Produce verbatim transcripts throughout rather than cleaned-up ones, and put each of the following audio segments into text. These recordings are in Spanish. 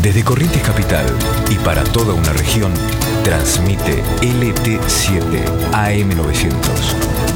Desde Corrientes Capital y para toda una región, transmite L T siete A M novecientos.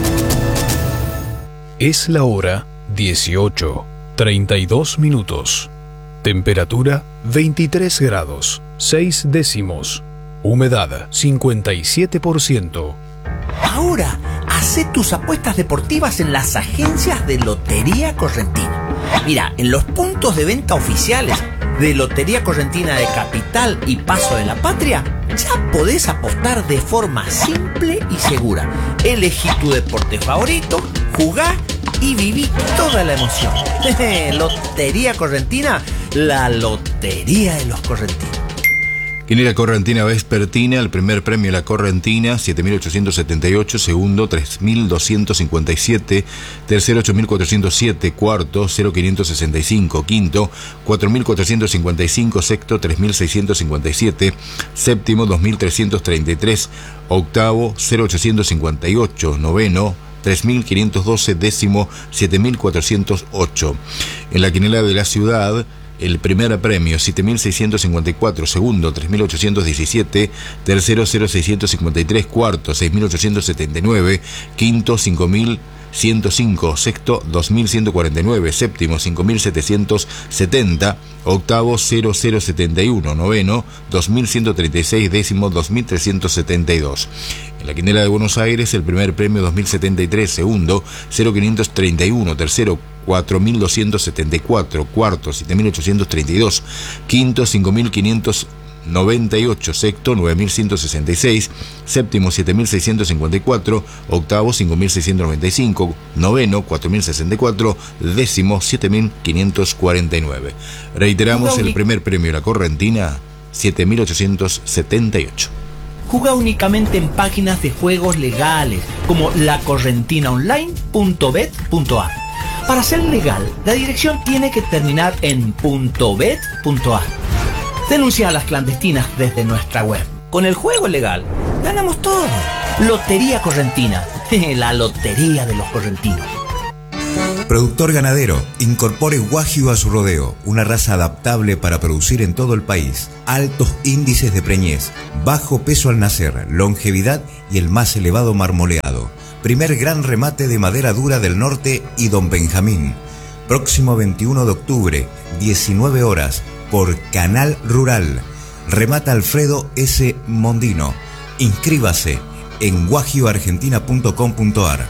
Es la hora dieciocho, treinta y dos minutos. Temperatura veintitrés grados, seis décimos. Humedad cincuenta y siete por ciento. Ahora, hacé tus apuestas deportivas en las agencias de Lotería Correntina. Mira, en los puntos de venta oficiales de Lotería Correntina de Capital y Paso de la Patria, ya podés apostar de forma simple y segura. Elegí tu deporte favorito, jugá y viví toda la emoción. Lotería Correntina, la lotería de los correntinos. Quiniela Correntina Vespertina, el primer premio la Correntina, siete mil ochocientos setenta y ocho, segundo, tres mil doscientos cincuenta y siete, tercero, ocho mil cuatrocientos siete, cuarto, cero mil quinientos sesenta y cinco, quinto, cuatro mil cuatrocientos cincuenta y cinco, sexto, tres mil seiscientos cincuenta y siete, séptimo, dos mil trescientos treinta y tres, octavo, cero mil ochocientos cincuenta y ocho, noveno, tres mil quinientos doce, décimo, siete mil cuatrocientos ocho. En la quiniela de la ciudad, el primer premio, siete mil seiscientos cincuenta y cuatro, segundo, tres mil ochocientos diecisiete, tercero, cero mil seiscientos cincuenta y tres, cuarto, seis mil ochocientos setenta y nueve, quinto, cinco mil ciento cinco, sexto, dos mil ciento cuarenta y nueve, séptimo, cinco mil setecientos setenta, octavo, cero mil setenta y uno, noveno, dos mil ciento treinta y seis, décimo, dos mil trescientos setenta y dos. En la quiniela de Buenos Aires, el primer premio, dos mil setenta y tres, segundo, cero mil quinientos treinta y uno, tercero, cuatro mil doscientos setenta y cuatro, cuarto, siete mil ochocientos treinta y dos, quinto, cinco mil quinientos noventa y ocho, sexto, nueve mil ciento sesenta y seis, séptimo, siete mil seiscientos cincuenta y cuatro, octavo, cinco mil seiscientos noventa y cinco, noveno, cuatro mil sesenta y cuatro, décimo, siete mil quinientos cuarenta y nueve. Reiteramos, el primer premio de la Correntina, siete mil ochocientos setenta y ocho. Juega únicamente en páginas de juegos legales, como la correntina online punto bet punto a r. Para ser legal, la dirección tiene que terminar en .bet punto a r. Denuncia a las clandestinas desde nuestra web. Con el juego legal, ganamos todo. Lotería Correntina, la lotería de los correntinos. Productor ganadero, incorpore Wagyu a su rodeo, una raza adaptable para producir en todo el país. Altos índices de preñez, bajo peso al nacer, longevidad y el más elevado marmoleado. Primer gran remate de madera dura del norte y Don Benjamín. Próximo veintiuno de octubre, diecinueve horas, por Canal Rural. Remata Alfredo S. Mondino. Inscríbase en wagyu argentina punto com punto a r.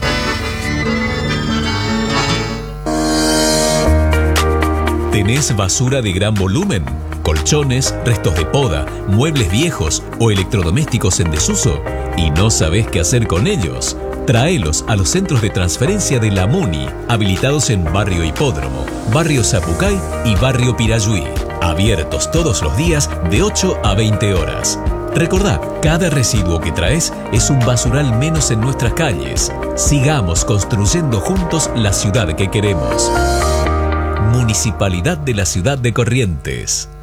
¿Tenés basura de gran volumen? ¿Colchones, restos de poda, muebles viejos o electrodomésticos en desuso? ¿Y no sabés qué hacer con ellos? Tráelos a los centros de transferencia de la MUNI, habilitados en Barrio Hipódromo, Barrio Zapucay y Barrio Pirayuí. Abiertos todos los días de ocho a veinte horas. Recordá, cada residuo que traes es un basural menos en nuestras calles. Sigamos construyendo juntos la ciudad que queremos. Municipalidad de la Ciudad de Corrientes.